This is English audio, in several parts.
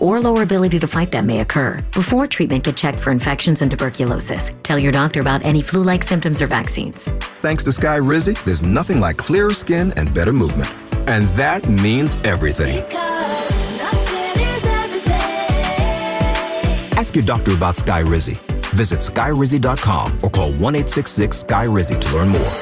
or lower ability to fight them may occur. Before treatment, get checked for infections and tuberculosis. Tell your doctor about any flu-like symptoms or vaccines. Thanks to Skyrizi, there's nothing like clearer skin and better movement. And that means everything. Ask your doctor about Skyrizi. Visit Skyrizi.com or call 1-866-SKY-RIZZI to learn more.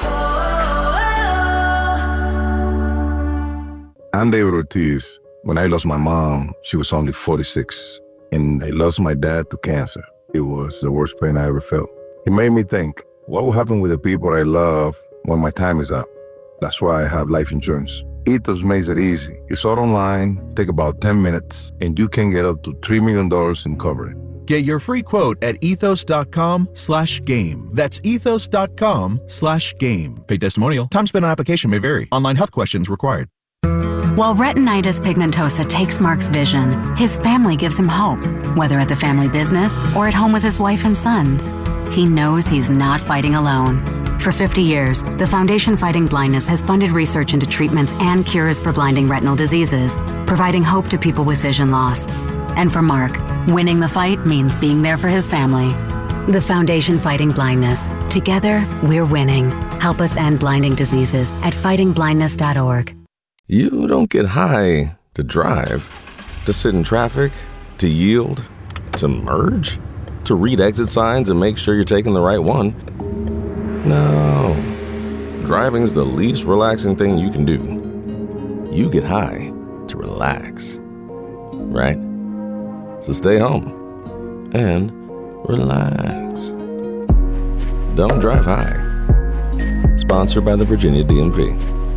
I'm David Ortiz. When I lost my mom, she was only 46. And I lost my dad to cancer. It was the worst pain I ever felt. It made me think, what will happen with the people I love when my time is up? That's why I have life insurance. Ethos makes it easy. It's all online, take about 10 minutes, and you can get up to $3 million in coverage. Get your free quote at ethos.com/game. That's ethos.com/game. Paid testimonial. Time spent on application may vary. Online health questions required. While retinitis pigmentosa takes Mark's vision, his family gives him hope, whether at the family business or at home with his wife and sons. He knows he's not fighting alone. For 50 years, the Foundation Fighting Blindness has funded research into treatments and cures for blinding retinal diseases, providing hope to people with vision loss. And for Mark, winning the fight means being there for his family. The Foundation Fighting Blindness. Together, we're winning. Help us end blinding diseases at fightingblindness.org. You don't get high to drive, to sit in traffic, to yield, to merge, to read exit signs and make sure you're taking the right one. No. Driving's the least relaxing thing you can do. You get high to relax. Right? So stay home and relax. Don't drive high. Sponsored by the Virginia DMV.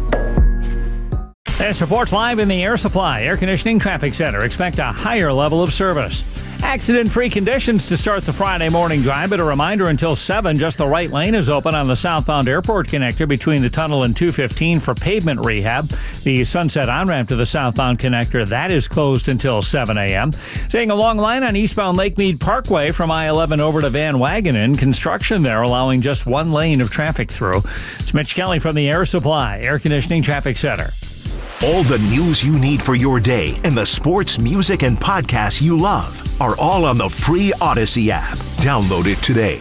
This report's live in the Air Supply Air Conditioning Traffic Center. Expect a higher level of service. Accident-free conditions to start the Friday morning drive, but a reminder until 7, just the right lane is open on the southbound airport connector between the tunnel and 215 for pavement rehab. The Sunset on-ramp to the southbound connector, that is closed until 7 a.m. Seeing a long line on eastbound Lake Mead Parkway from I-11 over to Van Wagenen. Construction there allowing just one lane of traffic through. It's Mitch Kelly from the Air Supply Air Conditioning Traffic Center. All the news you need for your day and the sports, music, and podcasts you love are all on the free Odyssey app. Download it today.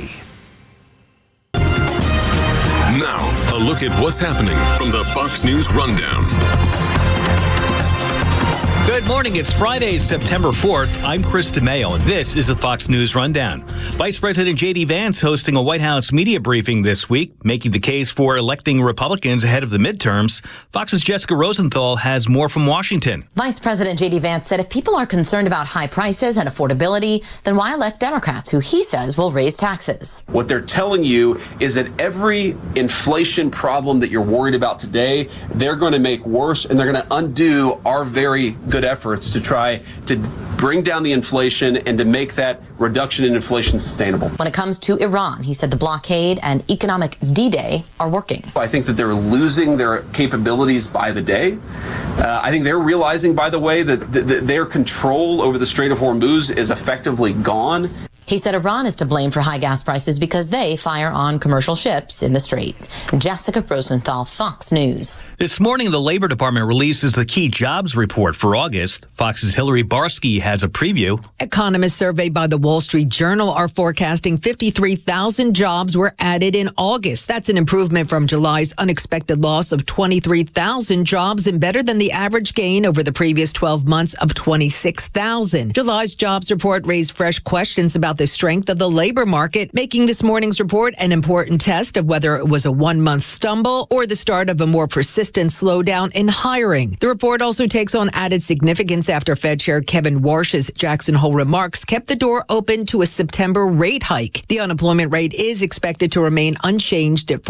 Now, a look at what's happening from the Fox News Rundown. Good morning. It's Friday, September 4th. I'm Chris DeMayo, and this is the Fox News Rundown. Vice President J.D. Vance hosting a White House media briefing this week, making the case for electing Republicans ahead of the midterms. Fox's Jessica Rosenthal has more from Washington. Vice President J.D. Vance said if people are concerned about high prices and affordability, then why elect Democrats, who he says will raise taxes? What they're telling you is that every inflation problem that you're worried about today, they're going to make worse, and they're going to undo our very good efforts to try to bring down the inflation and to make that reduction in inflation sustainable. When it comes to Iran, he said the blockade and economic D-Day are working. I think that they're losing their capabilities by the day. I think they're realizing, by the way, that their control over the Strait of Hormuz is effectively gone. He said Iran is to blame for high gas prices because they fire on commercial ships in the strait. Jessica Rosenthal, Fox News. This morning, the Labor Department releases the key jobs report for August. Fox's Hillary Barsky has a preview. Economists surveyed by the Wall Street Journal are forecasting 53,000 jobs were added in August. That's an improvement from July's unexpected loss of 23,000 jobs and better than the average gain over the previous 12 months of 26,000. July's jobs report raised fresh questions about the strength of the labor market, making this morning's report an important test of whether it was a one-month stumble or the start of a more persistent slowdown in hiring. The report also takes on added significance after Fed Chair Kevin Warsh's Jackson Hole remarks kept the door open to a September rate hike. The unemployment rate is expected to remain unchanged at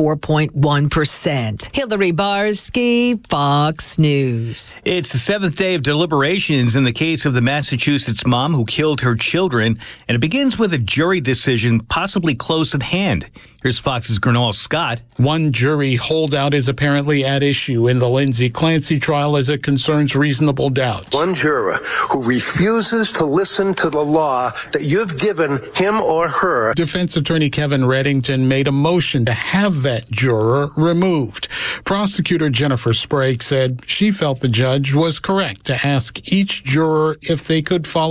4.1%. Hillary Barsky, Fox News. It's the 7th day of deliberations in the case of the Massachusetts mom who killed her children, and it begins with a jury decision possibly close at hand. Here's Fox's Gernal Scott. One jury holdout is apparently at issue in the Lindsay Clancy trial as it concerns reasonable doubt. One juror who refuses to listen to the law that you've given him or her. Defense attorney Kevin Reddington made a motion to have that juror removed. Prosecutor Jennifer Sprague said she felt the judge was correct to ask each juror if they could follow